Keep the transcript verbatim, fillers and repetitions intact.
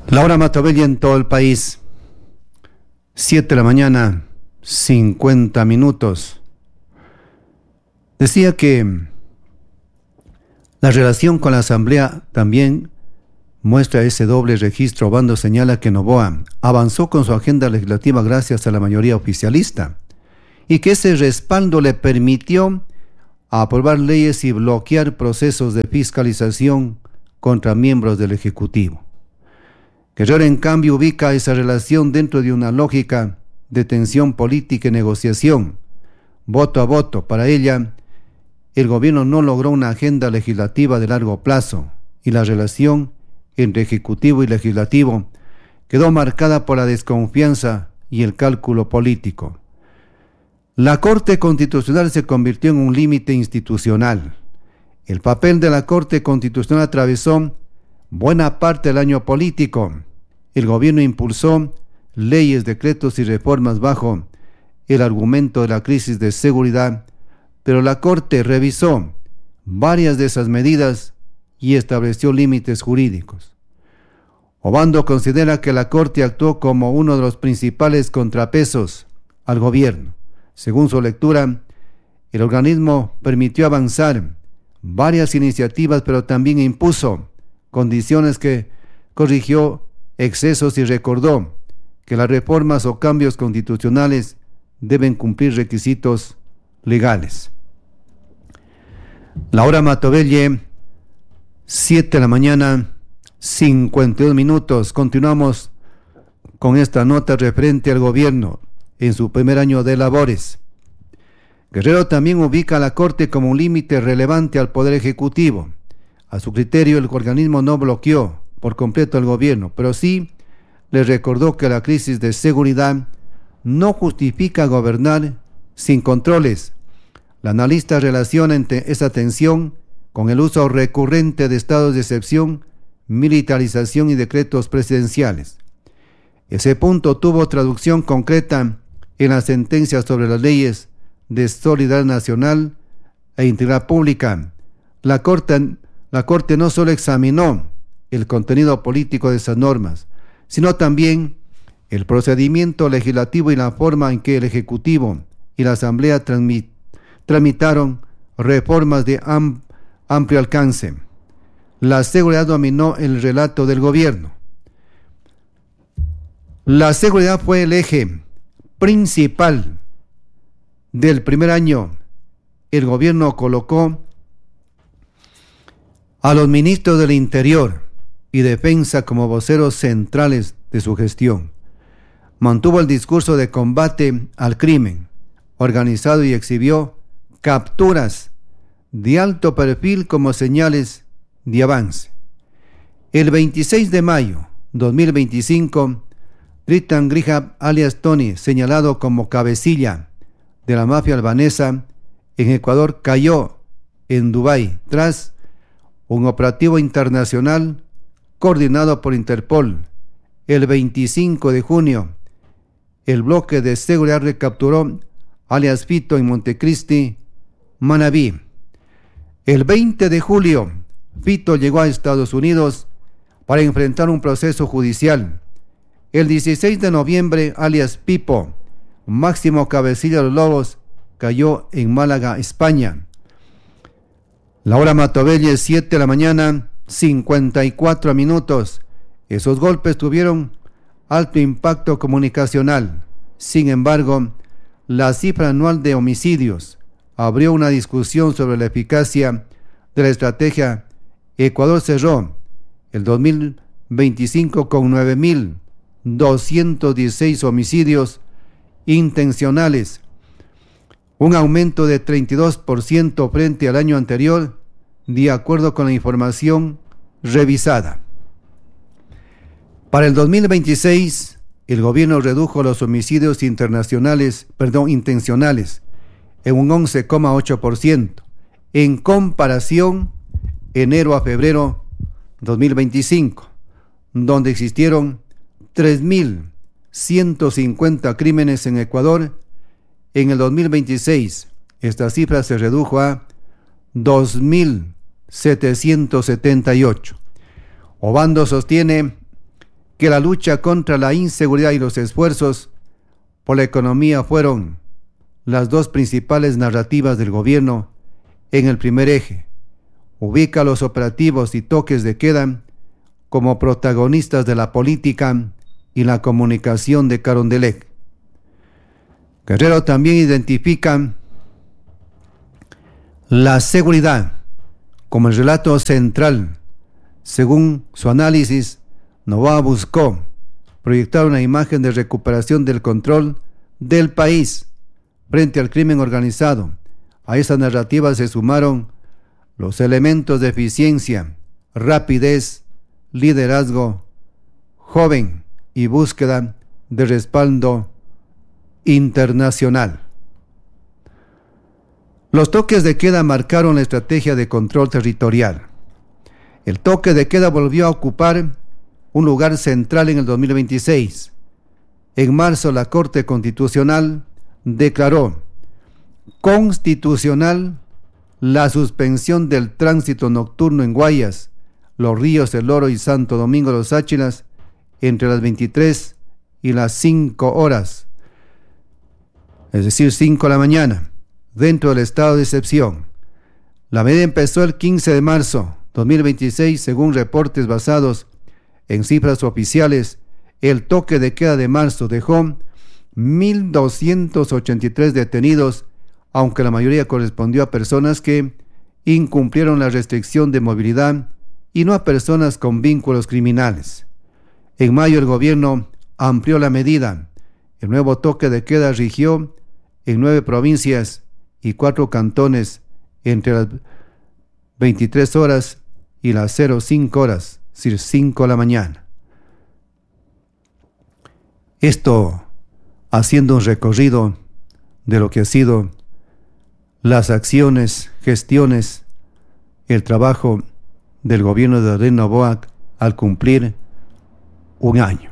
Laura Matovella en todo el país. Siete de la mañana, cincuenta minutos. Decía que la relación con la Asamblea también muestra ese doble registro. Obando señala que Noboa avanzó con su agenda legislativa gracias a la mayoría oficialista y que ese respaldo le permitió aprobar leyes y bloquear procesos de fiscalización contra miembros del Ejecutivo. Guerrero, en cambio, ubica esa relación dentro de una lógica de tensión política y negociación, voto a voto. Para ella, el gobierno no logró una agenda legislativa de largo plazo y la relación entre Ejecutivo y Legislativo quedó marcada por la desconfianza y el cálculo político. La Corte Constitucional se convirtió en un límite institucional. El papel de la Corte Constitucional atravesó buena parte del año político. El gobierno impulsó leyes, decretos y reformas bajo el argumento de la crisis de seguridad, pero la Corte revisó varias de esas medidas y estableció límites jurídicos. Obando considera que la Corte actuó como uno de los principales contrapesos al gobierno. Según su lectura, el organismo permitió avanzar varias iniciativas, pero también impuso condiciones que corrigió excesos y recordó que las reformas o cambios constitucionales deben cumplir requisitos legales. Laura Matovella, siete de la mañana, cincuenta y dos minutos. Continuamos con esta nota referente al gobierno en su primer año de labores. Guerrero también ubica a la Corte como un límite relevante al Poder Ejecutivo. A su criterio, el organismo no bloqueó por completo al gobierno, pero sí le recordó que la crisis de seguridad no justifica gobernar sin controles. La analista relaciona esa tensión con el uso recurrente de estados de excepción, militarización y decretos presidenciales. Ese punto tuvo traducción concreta en las sentencias sobre las leyes de solidaridad nacional e integridad pública. La Corte, la Corte no solo examinó el contenido político de esas normas, sino también el procedimiento legislativo y la forma en que el Ejecutivo y la Asamblea transmit, tramitaron reformas de am, amplio alcance. La seguridad dominó el relato del gobierno. La seguridad fue el eje principal del primer año. El gobierno colocó a los ministros del Interior y Defensa como voceros centrales de su gestión. Mantuvo el discurso de combate al crimen organizado y exhibió capturas de alto perfil como señales de avance. El veintiséis de mayo de dos mil veinticinco, Dritan Griham, alias Tony, señalado como cabecilla de la mafia albanesa en Ecuador, cayó en Dubái tras un operativo internacional coordinado por Interpol. El veinticinco de junio, el bloque de seguridad recapturó alias Fito en Montecristi, Manabí. El veinte de julio, Fito llegó a Estados Unidos para enfrentar un proceso judicial. El dieciséis de noviembre, alias Pipo, máximo cabecilla de los Lobos, cayó en Málaga, España. Laura Matovella, siete de la mañana, cincuenta y cuatro minutos. Esos golpes tuvieron alto impacto comunicacional. Sin embargo, la cifra anual de homicidios abrió una discusión sobre la eficacia de la estrategia. Ecuador cerró el dos mil veinticinco con nueve mil doscientos dieciséis homicidios intencionales, un aumento de treinta y dos por ciento frente al año anterior, de acuerdo con la información revisada. Para el dos mil veintiséis, el gobierno redujo los homicidios internacionales, perdón, intencionales en un once coma ocho por ciento, en comparación enero a febrero dos mil veinticinco, donde existieron tres mil ciento cincuenta crímenes en Ecuador. En el dos mil veintiséis, esta cifra se redujo a dos mil setecientos setenta y ocho. Obando sostiene que la lucha contra la inseguridad y los esfuerzos por la economía fueron las dos principales narrativas del gobierno en el primer eje. Ubica los operativos y toques de queda como protagonistas de la política y la comunicación de Carondelet. Guerrero también identifica la seguridad como el relato central. Según su análisis, Novoa buscó proyectar una imagen de recuperación del control del país frente al crimen organizado. A esa narrativa se sumaron los elementos de eficiencia, rapidez, liderazgo joven y búsqueda de respaldo internacional. Los toques de queda marcaron la estrategia de control territorial. El toque de queda volvió a ocupar un lugar central en el dos mil veintiséis. En marzo, la Corte Constitucional declaró constitucional la suspensión del tránsito nocturno en Guayas, Los Ríos, El Oro y Santo Domingo Los Áchilas entre las veintitrés y las cinco horas, es decir, cinco de la mañana, dentro del estado de excepción. La medida empezó el quince de marzo de dos mil veintiséis, según reportes basados en cifras oficiales. El toque de queda de marzo dejó mil doscientos ochenta y tres detenidos, aunque la mayoría correspondió a personas que incumplieron la restricción de movilidad y no a personas con vínculos criminales. En mayo el gobierno amplió la medida. El nuevo toque de queda rigió en nueve provincias y cuatro cantones entre las veintitrés horas y las cero cinco horas, es decir, cinco de la mañana. Esto haciendo un recorrido de lo que ha sido las acciones, gestiones, el trabajo del gobierno de Adrián Noboa al cumplir un año.